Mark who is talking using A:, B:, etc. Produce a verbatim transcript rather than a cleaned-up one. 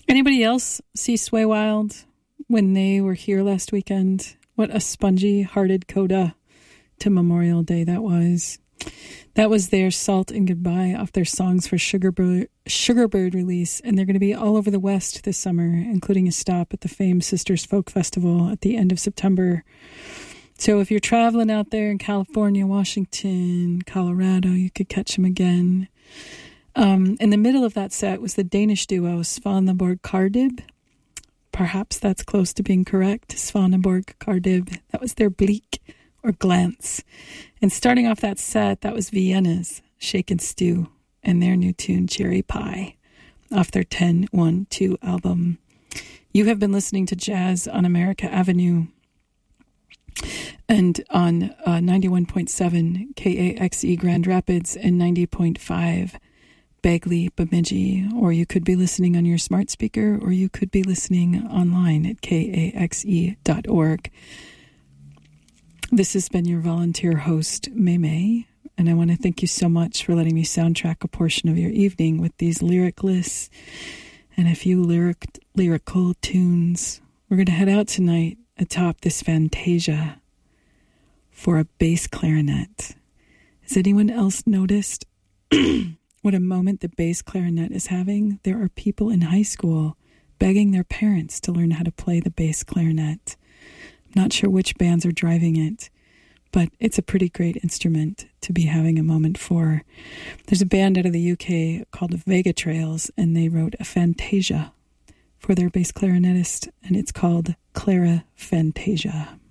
A: Anybody else see Sway Wild when they were here last weekend? What a spongy-hearted coda to Memorial Day that was. That was their Salt and Goodbye off their Songs for Sugarbird, Sugarbird release, and they're going to be all over the West this summer, including a stop at the famed Sisters Folk Festival at the end of September. So if you're traveling out there in California, Washington, Colorado, you could catch them again. Um, in the middle of that set was the Danish duo Svaneborg Kardib. Perhaps that's close to being correct. Svaneborg Kardib. That was their Bleak or Glance. And starting off that set, that was Vienna's Shake and Stew and their new tune Cherry Pie off their ten one two album. You have been listening to Jazz on America Avenue and on uh, ninety-one point seven K A X E Grand Rapids and ninety point five Bagley, Bemidji, or you could be listening on your smart speaker, or you could be listening online at K A X E dot org. This has been your volunteer host, May May, and I want to thank you so much for letting me soundtrack a portion of your evening with these lyricless and a few lyric lyrical tunes. We're going to head out tonight atop this Fantasia for a bass clarinet. Has anyone else noticed what a moment the bass clarinet is having? There are people in high school begging their parents to learn how to play the bass clarinet. I'm not sure which bands are driving it, but it's a pretty great instrument to be having a moment for. There's a band out of the U K called Vega Trails, and they wrote a Fantasia for their bass clarinetist, and it's called Clara Fantasia.